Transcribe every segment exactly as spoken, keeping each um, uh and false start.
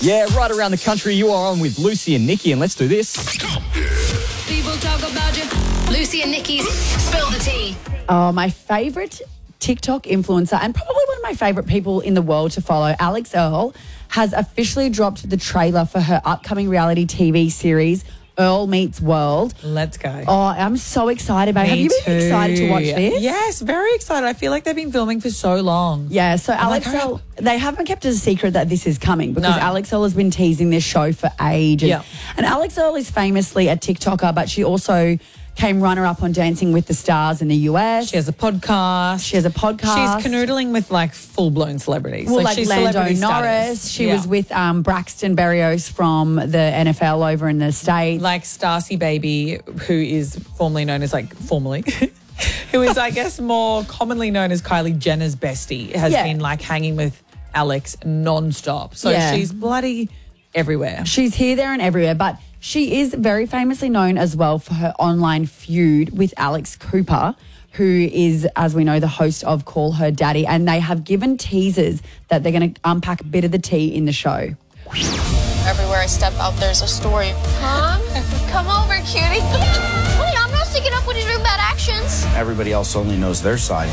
Yeah, right around the country, you are on with Lucy and Nikki, and let's do this. People talk about you. Lucy and Nikki's Spill the Tea. Oh, my favourite TikTok influencer and probably one of my favourite people in the world to follow, Alex Earle, has officially dropped the trailer for her upcoming reality T V series, Earl Meets World. Let's go. Oh, I'm so excited about it. Have Me you been too. excited to watch this? Yes, very excited. I feel like they've been filming for so long. Yeah, so Alex like, Earle, they haven't kept it a secret that this is coming because No. Alex Earle has been teasing this show for ages. Yeah. And Alex Earle is famously a TikToker, but she also came runner-up on Dancing with the Stars in the U S. She has a podcast. She has a podcast. She's canoodling with like full-blown celebrities. Well, like, she's Lando celebrity Norris. status. She Yeah. was with um, Braxton Berrios from the N F L over in the States. like Stacy Baby, who is formerly known as like formerly, who is I guess more commonly known as Kylie Jenner's bestie, has Yeah. been like hanging with Alex non-stop. So Yeah. she's bloody everywhere. She's here, there, and everywhere, but she is very famously known as well for her online feud with Alex Cooper, who is, as we know, the host of Call Her Daddy, and they have given teasers that they're going to unpack a bit of the tea in the show. Everywhere I step out, there's a story. Mom, come over, cutie. Honey, I'm not sticking up when he's doing bad actions. Everybody else only knows their side.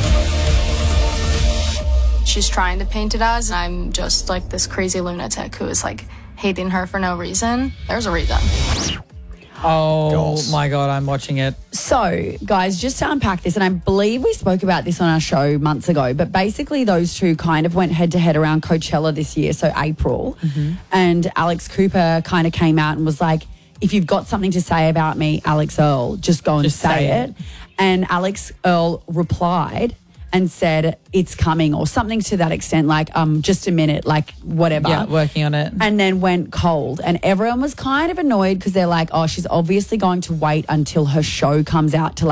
She's trying to paint it as I'm just like this crazy lunatic who is like hating her for no reason. There's a reason. Oh Goals. my God, I'm watching it. So, guys, just to unpack this, and I believe we spoke about this on our show months ago, but basically those two kind of went head to head around Coachella this year, so April. Mm-hmm. And Alex Cooper kind of came out and was like, if you've got something to say about me, Alex Earle, just go and Just say, say it. it. And Alex Earle replied and said, it's coming, or something to that extent, like, um, just a minute, like, whatever. Yeah, working on it. And then went cold. And everyone was kind of annoyed because they're like, oh, she's obviously going to wait until her show comes out to